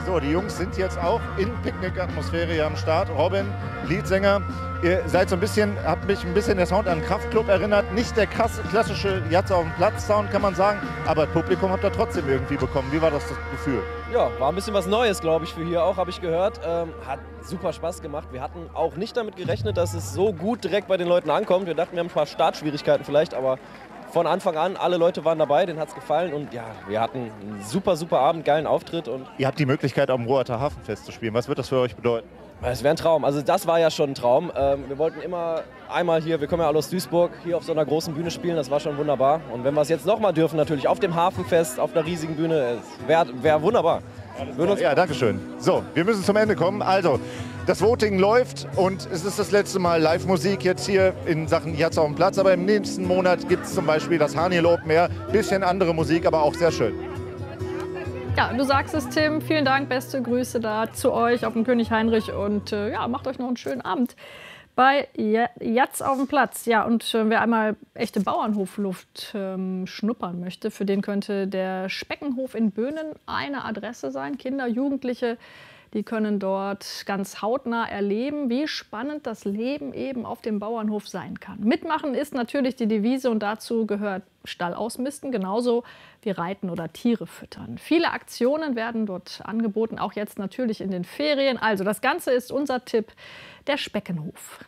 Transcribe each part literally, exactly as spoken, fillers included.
So, die Jungs sind jetzt auch in Picknick-Atmosphäre hier am Start. Robin, Leadsänger, ihr seid so ein bisschen, habt mich ein bisschen der Sound an den Kraftklub erinnert. Nicht der klassische Jatz auf dem Platz-Sound, kann man sagen, aber Publikum habt ihr trotzdem irgendwie bekommen. Wie war das, das Gefühl? Ja, war ein bisschen was Neues, glaube ich, für hier auch, habe ich gehört. Ähm, hat super Spaß gemacht. Wir hatten auch nicht damit gerechnet, dass es so gut direkt bei den Leuten ankommt. Wir dachten, wir haben ein paar Startschwierigkeiten vielleicht, aber von Anfang an, alle Leute waren dabei, denen hat es gefallen und ja, wir hatten einen super, super Abend, geilen Auftritt. Und ihr habt die Möglichkeit, am Rohrter Hafenfest zu spielen. Was wird das für euch bedeuten? Es wäre ein Traum. Also das war ja schon ein Traum. Ähm, wir wollten immer einmal hier, wir kommen ja alle aus Duisburg, hier auf so einer großen Bühne spielen. Das war schon wunderbar. Und wenn wir es jetzt nochmal dürfen, natürlich auf dem Hafenfest, auf einer riesigen Bühne, wäre wär wunderbar. Ja, danke schön. So, wir müssen zum Ende kommen. Also, das Voting läuft und es ist das letzte Mal Live-Musik jetzt hier in Sachen Jatz auf dem Platz. Aber im nächsten Monat gibt es zum Beispiel das Haniel Open Air. Bisschen andere Musik, aber auch sehr schön. Ja, du sagst es, Tim. Vielen Dank, beste Grüße da zu euch auf dem König Heinrich und äh, ja, macht euch noch einen schönen Abend bei Jatz auf dem Platz. Ja, und äh, wer einmal echte Bauernhofluft ähm, schnuppern möchte, für den könnte der Speckenhof in Böhnen eine Adresse sein. Kinder, Jugendliche, die können dort ganz hautnah erleben, wie spannend das Leben eben auf dem Bauernhof sein kann. Mitmachen ist natürlich die Devise und dazu gehört Stall ausmisten, genauso wie Reiten oder Tiere füttern. Viele Aktionen werden dort angeboten, auch jetzt natürlich in den Ferien. Also das Ganze ist unser Tipp, der Speckenhof.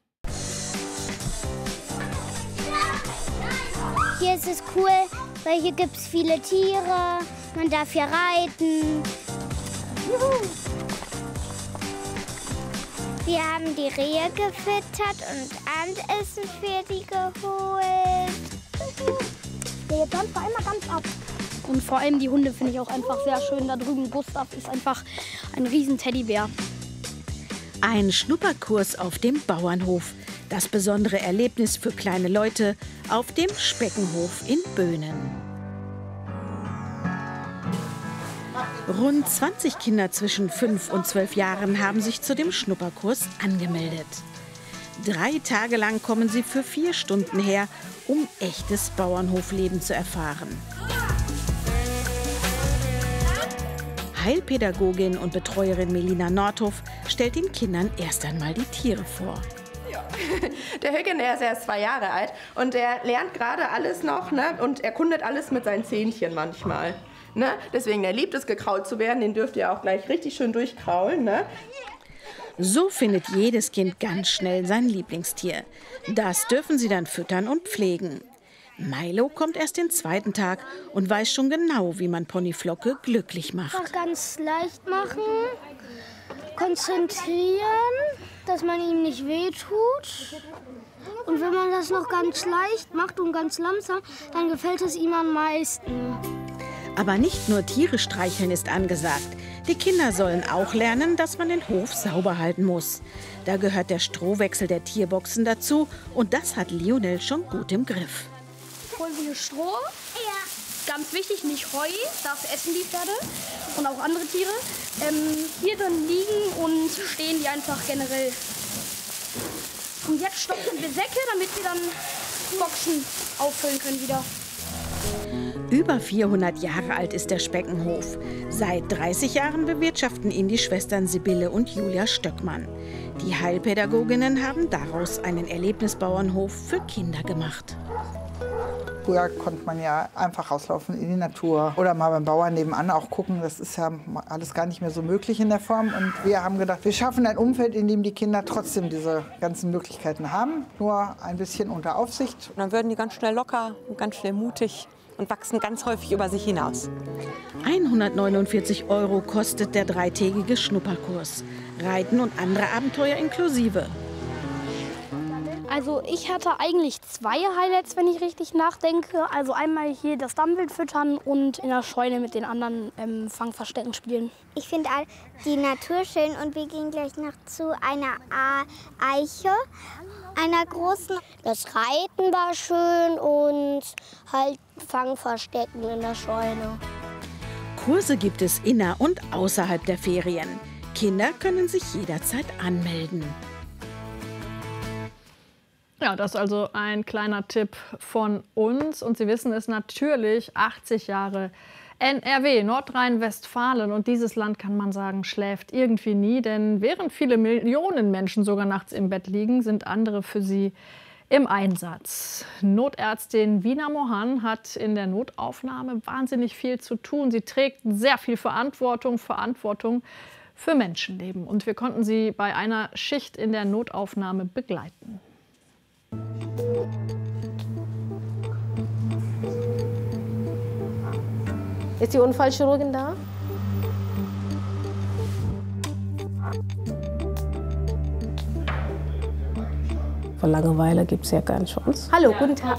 Hier ist es cool, weil hier gibt es viele Tiere, man darf hier reiten. Juhu. Wir haben die Rehe gefüttert und Abendessen für die geholt. Der jumpt war immer ganz ab. Und vor allem die Hunde finde ich auch einfach sehr schön. Da drüben Gustav ist einfach ein riesen Teddybär. Ein Schnupperkurs auf dem Bauernhof. Das besondere Erlebnis für kleine Leute auf dem Speckenhof in Böhnen. Rund zwanzig Kinder zwischen fünf und zwölf Jahren haben sich zu dem Schnupperkurs angemeldet. Drei Tage lang kommen sie für vier Stunden her, um echtes Bauernhofleben zu erfahren. Heilpädagogin und Betreuerin Melina Nordhoff stellt den Kindern erst einmal die Tiere vor. Ja. Der Hücken, der ist erst zwei Jahre alt und der lernt gerade alles noch, ne? Und erkundet alles mit seinen Zähnchen manchmal. Ne? Deswegen, er liebt es, gekrault zu werden, den dürft ihr auch gleich richtig schön durchkraulen. Ne? So findet jedes Kind ganz schnell sein Lieblingstier. Das dürfen sie dann füttern und pflegen. Milo kommt erst den zweiten Tag und weiß schon genau, wie man Ponyflocke glücklich macht. Einfach ganz leicht machen, konzentrieren, dass man ihm nicht wehtut. Und wenn man das noch ganz leicht macht und ganz langsam, dann gefällt es ihm am meisten. Aber nicht nur Tiere streicheln ist angesagt. Die Kinder sollen auch lernen, dass man den Hof sauber halten muss. Da gehört der Strohwechsel der Tierboxen dazu und das hat Lionel schon gut im Griff. Holen wir hier Stroh? Ja. Ganz wichtig, nicht Heu, das essen die Pferde und auch andere Tiere. Ähm, hier drin liegen und stehen die einfach generell. Und jetzt stopfen wir Säcke, damit wir dann Boxen auffüllen können wieder. Über vierhundert Jahre alt ist der Speckenhof. Seit dreißig Jahren bewirtschaften ihn die Schwestern Sibylle und Julia Stöckmann. Die Heilpädagoginnen haben daraus einen Erlebnisbauernhof für Kinder gemacht. Früher konnte man ja einfach rauslaufen in die Natur oder mal beim Bauern nebenan auch gucken. Das ist ja alles gar nicht mehr so möglich in der Form. Und wir haben gedacht, wir schaffen ein Umfeld, in dem die Kinder trotzdem diese ganzen Möglichkeiten haben. Nur ein bisschen unter Aufsicht. Und dann werden die ganz schnell locker und ganz schnell mutig und wachsen ganz häufig über sich hinaus. hundertneunundvierzig Euro kostet der dreitägige Schnupperkurs. Reiten und andere Abenteuer inklusive. Also ich hatte eigentlich zwei Highlights, wenn ich richtig nachdenke. Also einmal hier das Dammwild füttern und in der Scheune mit den anderen ähm, Fangverstecken spielen. Ich finde die Natur schön und wir gehen gleich noch zu einer Eiche, einer großen. Das Reiten war schön und halt Fangverstecken in der Scheune. Kurse gibt es inner- und außerhalb der Ferien. Kinder können sich jederzeit anmelden. Ja, das ist also ein kleiner Tipp von uns. Und Sie wissen es natürlich, achtzig Jahre N R W, Nordrhein-Westfalen, und dieses Land, kann man sagen, schläft irgendwie nie, denn während viele Millionen Menschen sogar nachts im Bett liegen, sind andere für sie im Einsatz. Notärztin Vina Mohan hat in der Notaufnahme wahnsinnig viel zu tun. Sie trägt sehr viel Verantwortung, Verantwortung für Menschenleben. Und wir konnten sie bei einer Schicht in der Notaufnahme begleiten. Ist die Unfallchirurgin da? Vor Langeweile gibt es ja keine Chance. Hallo, guten Tag.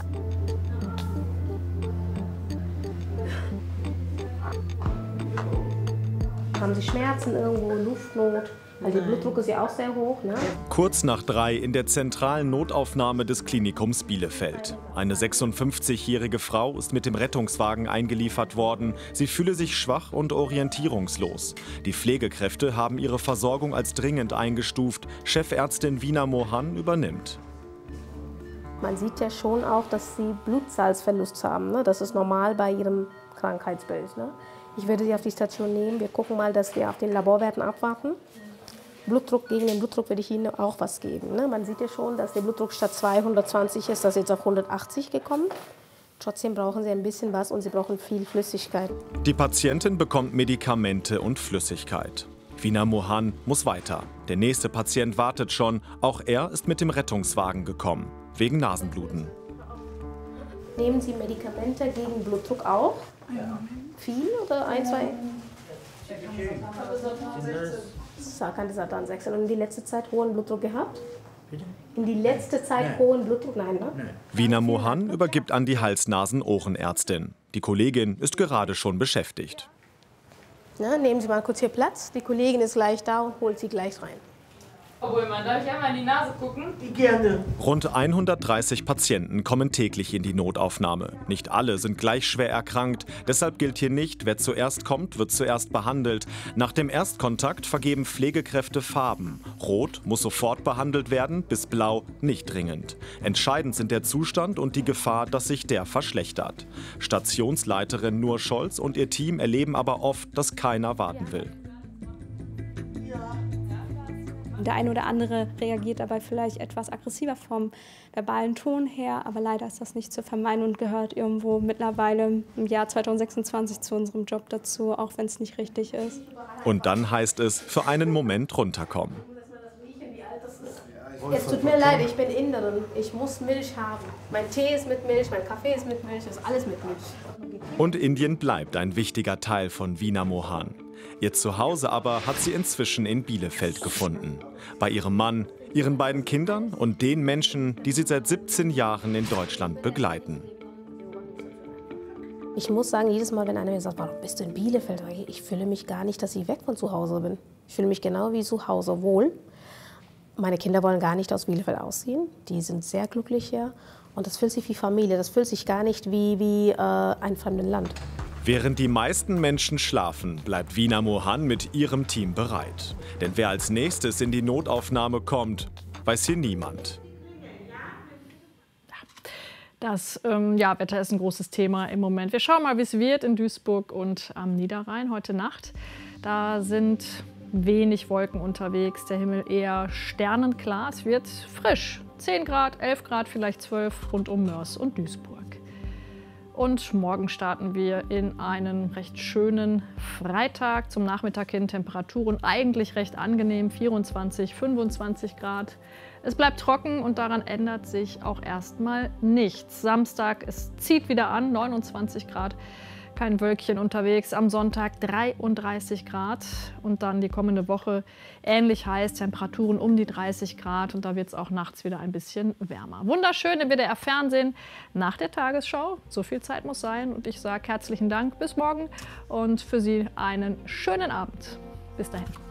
Haben Sie Schmerzen irgendwo, Luftnot? Weil der Blutdruck ist ja auch sehr hoch, ne? Kurz nach drei in der zentralen Notaufnahme des Klinikums Bielefeld. Eine sechsundfünfzigjährige Frau ist mit dem Rettungswagen eingeliefert worden. Sie fühle sich schwach und orientierungslos. Die Pflegekräfte haben ihre Versorgung als dringend eingestuft. Chefärztin Vina Mohan übernimmt. Man sieht ja schon auch, dass sie Blutsalzverlust haben, ne? Das ist normal bei ihrem Krankheitsbild, ne? Ich würde sie auf die Station nehmen. Wir gucken mal, dass wir auf den Laborwerten abwarten. Blutdruck, gegen den Blutdruck würde ich Ihnen auch was geben. Ne? Man sieht ja schon, dass der Blutdruck statt zweihundertzwanzig ist, das ist jetzt auf hundertachtzig gekommen. Trotzdem brauchen Sie ein bisschen was und Sie brauchen viel Flüssigkeit. Die Patientin bekommt Medikamente und Flüssigkeit. Vina Mohan muss weiter. Der nächste Patient wartet schon. Auch er ist mit dem Rettungswagen gekommen, wegen Nasenbluten. Nehmen Sie Medikamente gegen Blutdruck auch? Ja. Viel oder ein, zwei? Sarkandesatan sechzehn. Und in die letzte Zeit hohen Blutdruck gehabt? Bitte? In die letzte Zeit Nein. hohen Blutdruck? Nein, ne? Nein. Vina Mohan übergibt an die Hals-Nasen-Ohrenärztin. Die Kollegin ist gerade schon beschäftigt. Na, nehmen Sie mal kurz hier Platz. Die Kollegin ist gleich da und holt Sie gleich rein. Obwohl, man darf ich einmal in die Nase gucken? Gerne. Rund hundertdreißig Patienten kommen täglich in die Notaufnahme. Nicht alle sind gleich schwer erkrankt. Deshalb gilt hier nicht, wer zuerst kommt, wird zuerst behandelt. Nach dem Erstkontakt vergeben Pflegekräfte Farben. Rot muss sofort behandelt werden, bis blau nicht dringend. Entscheidend sind der Zustand und die Gefahr, dass sich der verschlechtert. Stationsleiterin Nur Scholz und ihr Team erleben aber oft, dass keiner warten will. Der eine oder andere reagiert dabei vielleicht etwas aggressiver vom verbalen Ton her, aber leider ist das nicht zu vermeiden und gehört irgendwo mittlerweile im Jahr zweitausendsechsundzwanzig zu unserem Job dazu, auch wenn es nicht richtig ist. Und dann heißt es, für einen Moment runterkommen. Es tut mir leid, ich bin Inderin. Ich muss Milch haben. Mein Tee ist mit Milch, mein Kaffee ist mit Milch, ist alles mit Milch. Und Indien bleibt ein wichtiger Teil von Vina Mohan. Ihr Zuhause aber hat sie inzwischen in Bielefeld gefunden. Bei ihrem Mann, ihren beiden Kindern und den Menschen, die sie seit siebzehn Jahren in Deutschland begleiten. Ich muss sagen, jedes Mal, wenn einer mir sagt, warum bist du in Bielefeld? Ich fühle mich gar nicht, dass ich weg von zu Hause bin. Ich fühle mich genau wie zu Hause wohl. Meine Kinder wollen gar nicht aus Bielefeld ausziehen. Die sind sehr glücklich hier. Und das fühlt sich wie Familie. Das fühlt sich gar nicht wie, wie äh, ein fremdes Land. Während die meisten Menschen schlafen, bleibt Vina Mohan mit ihrem Team bereit. Denn wer als nächstes in die Notaufnahme kommt, weiß hier niemand. Das ähm, ja, Wetter ist ein großes Thema im Moment. Wir schauen mal, wie es wird in Duisburg und am Niederrhein heute Nacht. Da sind wenig Wolken unterwegs, der Himmel eher sternenklar. Es wird frisch, zehn Grad, elf Grad, vielleicht zwölf rund um Mörs und Duisburg. Und morgen starten wir in einen recht schönen Freitag. Zum Nachmittag hin Temperaturen eigentlich recht angenehm, vierundzwanzig, fünfundzwanzig Grad. Es bleibt trocken und daran ändert sich auch erstmal nichts. Samstag, es zieht wieder an, neunundzwanzig Grad. Kein Wölkchen unterwegs. Am Sonntag dreiunddreißig Grad und dann die kommende Woche ähnlich heiß, Temperaturen um die dreißig Grad und da wird es auch nachts wieder ein bisschen wärmer. Wunderschön im W D R-Fernsehen nach der Tagesschau. So viel Zeit muss sein und ich sage herzlichen Dank, bis morgen und für Sie einen schönen Abend. Bis dahin.